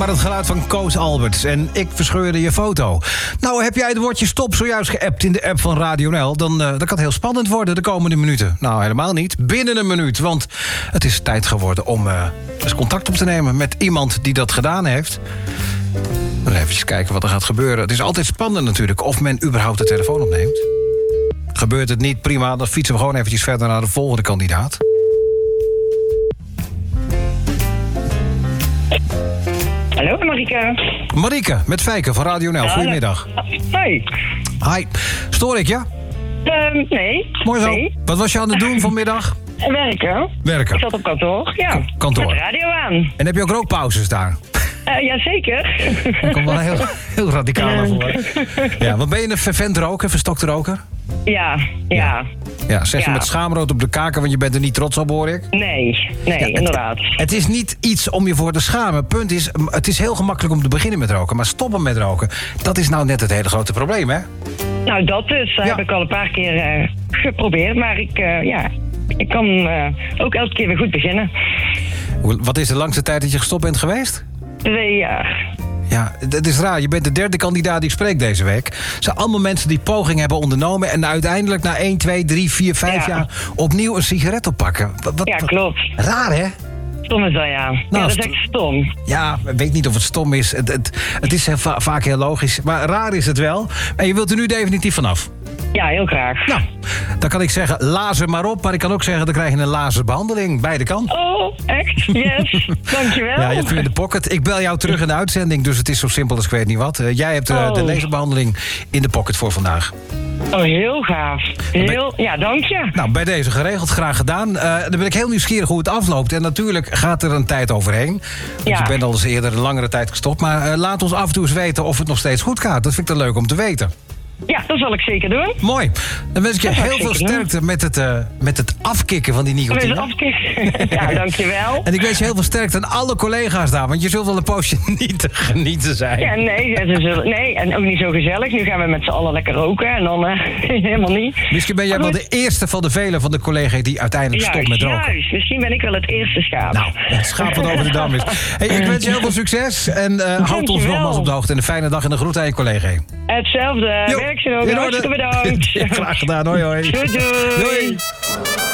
Maar het geluid van Koos Alberts en ik verscheurde je foto. Nou, heb jij het woordje stop zojuist geappt in de app van Radio NL... dan kan het heel spannend worden de komende minuten. Nou, helemaal niet. Binnen een minuut, want het is tijd geworden om eens contact op te nemen... met iemand die dat gedaan heeft. Dan even kijken wat er gaat gebeuren. Het is altijd spannend natuurlijk of men überhaupt de telefoon opneemt. Gebeurt het niet, prima, dan fietsen we gewoon eventjes verder naar de volgende kandidaat. Hallo, Marika. Marieke, met Fijke van Radio NL. Goedemiddag. Hoi. Hi. Stoor ik je? Nee. Mooi zo. Nee. Wat was je aan het doen vanmiddag? Werken. Werken. Ik zat op kantoor, ja. Kantoor. Met de radio aan. En heb je ook rookpauzes daar? Jazeker. Dat komt wel heel radicaal naar voren. Ja, wat ben je een fervent roker, verstokte roker? Ja. Ja, zeg je Ja. met schaamrood op de kaken, want je bent er niet trots op, hoor ik. Nee, Ja, inderdaad. Het is niet iets om je voor te schamen. Punt is, het is heel gemakkelijk om te beginnen met roken. Maar stoppen met roken, dat is nou net het hele grote probleem, hè? Nou, dat dus. Dat Ja. heb ik al een paar keer geprobeerd. Maar ik kan ook elke keer weer goed beginnen. Wat is de langste tijd dat je gestopt bent geweest? 2 jaar. Ja, het is raar. Je bent de derde kandidaat die ik spreek deze week. Het zijn allemaal mensen die poging hebben ondernomen... en uiteindelijk na 1, 2, 3, 4, 5 Ja. jaar opnieuw een sigaret oppakken. Ja, klopt. Raar, hè? Stom is dat, ja. Ja, dat is echt stom. Ja, ik weet niet of het stom is. Het is vaak heel logisch. Maar raar is het wel. En je wilt er nu definitief vanaf. Ja, heel graag. Nou, dan kan ik zeggen, lazer maar op. Maar ik kan ook zeggen, dan krijg je een laserbehandeling. Beide kan. Oh, echt? Yes. Dankjewel. Ja, je hebt hem in de pocket. Ik bel jou terug in de uitzending, dus het is zo simpel als ik weet niet wat. Jij hebt de laserbehandeling in de pocket voor vandaag. Oh, heel gaaf. Ja, dank je. Nou, bij deze geregeld, graag gedaan. Dan ben ik heel nieuwsgierig hoe het afloopt. En natuurlijk gaat er een tijd overheen. Want Ja. je bent al eens eerder een langere tijd gestopt. Maar laat ons af en toe eens weten of het nog steeds goed gaat. Dat vind ik dan leuk om te weten. Ja, dat zal ik zeker doen. Mooi. Dan wens ik je Dat ga ik heel veel zeker doen. sterkte met het afkicken van die nicotine. Ja, dankjewel. En ik wens je heel veel sterkte aan alle collega's daar. Want je zult wel een poosje niet te genieten zijn. Ja, nee, en ook niet zo gezellig. Nu gaan we met z'n allen lekker roken en dan helemaal niet. Misschien ben jij wel de eerste van de velen van de collega's die uiteindelijk stopt met roken. Juist, misschien ben ik wel het eerste schaap. Nou, het schaap wat over de dam is. Hey, ik wens je heel veel succes en houd ons Dankjewel. nogmaals op de hoogte. En een fijne dag en een groet aan je collega. Hetzelfde. Jo, Werk ze nog. in orde. Hartstikke bedankt. Graag gedaan, hoi hoi. Doei.